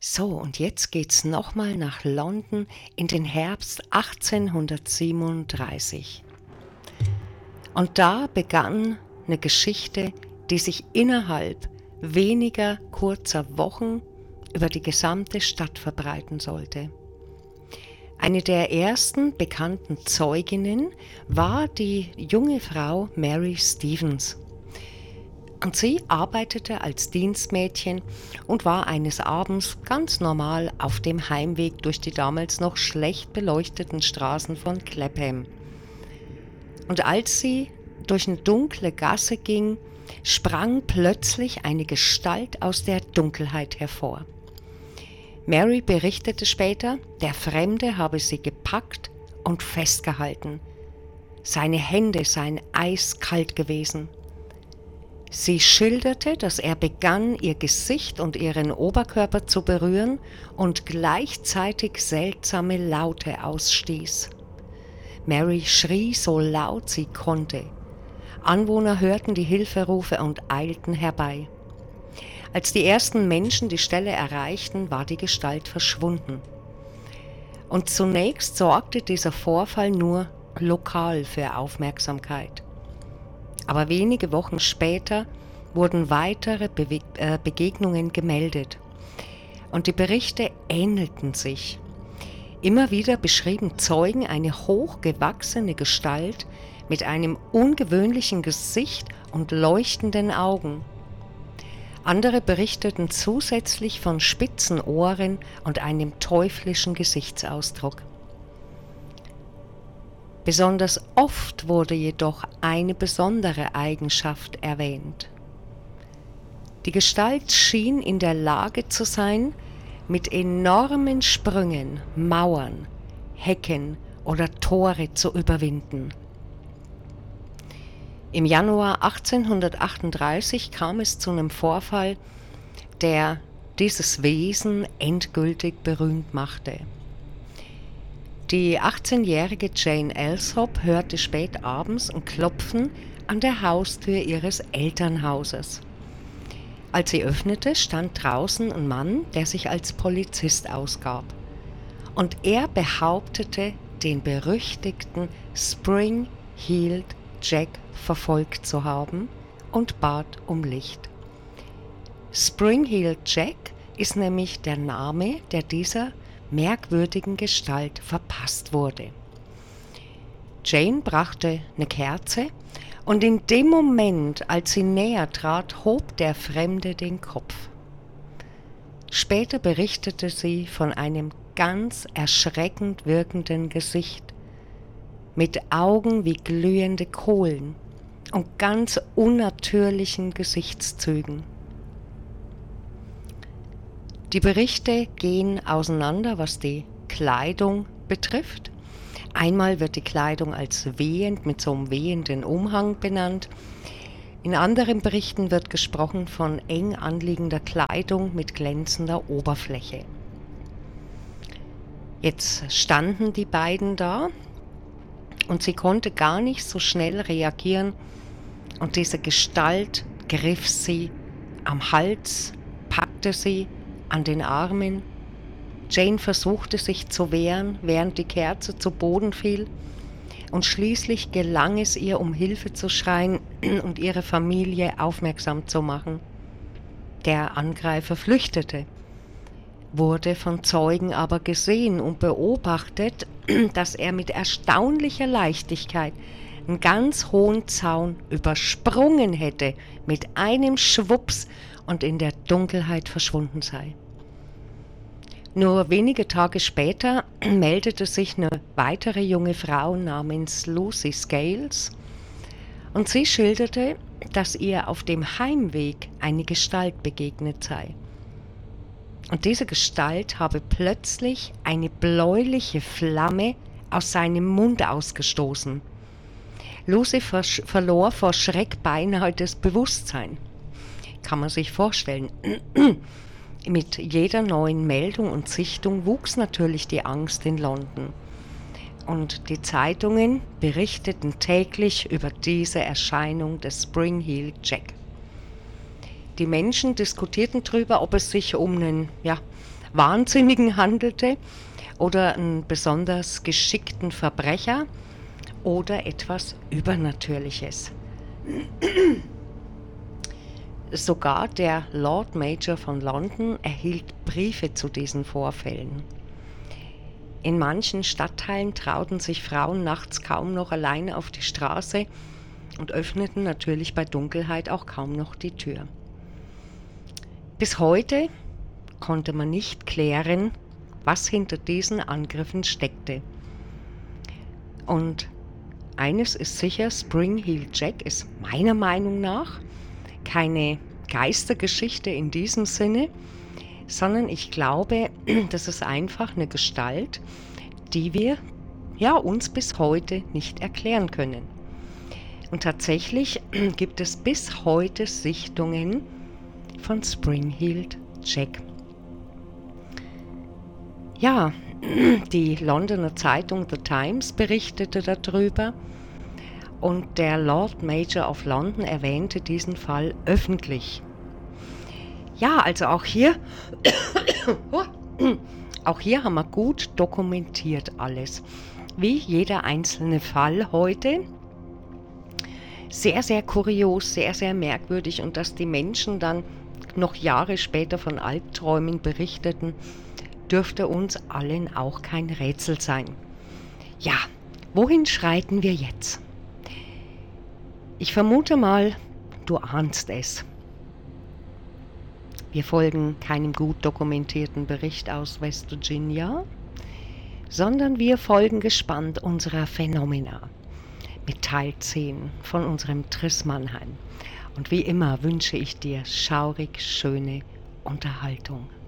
So, und jetzt geht's nochmal nach London in den Herbst 1837. Und da begann eine Geschichte, die sich innerhalb weniger kurzer Wochen über die gesamte Stadt verbreiten sollte. Eine der ersten bekannten Zeuginnen war die junge Frau Mary Stevens. Und sie arbeitete als Dienstmädchen und war eines Abends ganz normal auf dem Heimweg durch die damals noch schlecht beleuchteten Straßen von Clapham. Und als sie durch eine dunkle Gasse ging, sprang plötzlich eine Gestalt aus der Dunkelheit hervor. Mary berichtete später, der Fremde habe sie gepackt und festgehalten. Seine Hände seien eiskalt gewesen. Sie schilderte, dass er begann, ihr Gesicht und ihren Oberkörper zu berühren und gleichzeitig seltsame Laute ausstieß. Mary schrie so laut sie konnte. Anwohner hörten die Hilferufe und eilten herbei. Als die ersten Menschen die Stelle erreichten, war die Gestalt verschwunden. Und zunächst sorgte dieser Vorfall nur lokal für Aufmerksamkeit. Aber wenige Wochen später wurden weitere Begegnungen gemeldet. Und die Berichte ähnelten sich. Immer wieder beschrieben Zeugen eine hochgewachsene Gestalt mit einem ungewöhnlichen Gesicht und leuchtenden Augen. Andere berichteten zusätzlich von spitzen Ohren und einem teuflischen Gesichtsausdruck. Besonders oft wurde jedoch eine besondere Eigenschaft erwähnt. Die Gestalt schien in der Lage zu sein, mit enormen Sprüngen Mauern, Hecken oder Tore zu überwinden. Im Januar 1838 kam es zu einem Vorfall, der dieses Wesen endgültig berühmt machte. Die 18-jährige Jane Alsop hörte spät abends ein Klopfen an der Haustür ihres Elternhauses. Als sie öffnete, stand draußen ein Mann, der sich als Polizist ausgab. Und er behauptete, den berüchtigten Spring-Heeled Jack verfolgt zu haben und bat um Licht. Spring-Heeled Jack ist nämlich der Name, der dieser merkwürdigen Gestalt verpasst wurde. Jane brachte eine Kerze und in dem Moment, als sie näher trat, hob der Fremde den Kopf. Später berichtete sie von einem ganz erschreckend wirkenden Gesicht, mit Augen wie glühende Kohlen und ganz unnatürlichen Gesichtszügen. Die Berichte gehen auseinander, was die Kleidung betrifft. Einmal wird die Kleidung als wehend mit so einem wehenden Umhang benannt. In anderen Berichten wird gesprochen von eng anliegender Kleidung mit glänzender Oberfläche. Jetzt standen die beiden da und sie konnte gar nicht so schnell reagieren und diese Gestalt griff sie am Hals, packte sie an den Armen. Jane versuchte sich zu wehren, während die Kerze zu Boden fiel, und schließlich gelang es ihr, um Hilfe zu schreien und ihre Familie aufmerksam zu machen. Der Angreifer flüchtete, wurde von Zeugen aber gesehen und beobachtet, dass er mit erstaunlicher Leichtigkeit einen ganz hohen Zaun übersprungen hätte, mit einem Schwups und in der Dunkelheit verschwunden sei. Nur wenige Tage später meldete sich eine weitere junge Frau namens Lucy Scales und sie schilderte, dass ihr auf dem Heimweg eine Gestalt begegnet sei. Und diese Gestalt habe plötzlich eine bläuliche Flamme aus seinem Mund ausgestoßen. Lucy verlor vor Schreck beinahe das Bewusstsein. Kann man sich vorstellen. Mit jeder neuen Meldung und Sichtung wuchs natürlich die Angst in London. Und die Zeitungen berichteten täglich über diese Erscheinung des Spring-Heeled Jack. Die Menschen diskutierten darüber, ob es sich um einen Wahnsinnigen handelte oder einen besonders geschickten Verbrecher oder etwas Übernatürliches. Sogar der Lord Mayor von London erhielt Briefe zu diesen Vorfällen. In manchen Stadtteilen trauten sich Frauen nachts kaum noch alleine auf die Straße und öffneten natürlich bei Dunkelheit auch kaum noch die Tür. Bis heute konnte man nicht klären, was hinter diesen Angriffen steckte. Und eines ist sicher, Spring Heel Jack ist meiner Meinung nach keine Geistergeschichte in diesem Sinne, sondern ich glaube, das ist einfach eine Gestalt, die wir uns bis heute nicht erklären können. Und tatsächlich gibt es bis heute Sichtungen von Spring-Heeled Jack. Ja, die Londoner Zeitung The Times berichtete darüber und der Lord Mayor of London erwähnte diesen Fall öffentlich. Ja, also auch hier haben wir gut dokumentiert alles. Wie jeder einzelne Fall heute. Sehr, sehr kurios, sehr, sehr merkwürdig. Und dass die Menschen dann noch Jahre später von Albträumen berichteten, dürfte uns allen auch kein Rätsel sein. Ja, wohin schreiten wir jetzt? Ich vermute mal, du ahnst es. Wir folgen keinem gut dokumentierten Bericht aus West Virginia, sondern wir folgen gespannt unserer Phänomena mit Teil 10 von unserem Triss Mannheim. Und wie immer wünsche ich dir schaurig schöne Unterhaltung.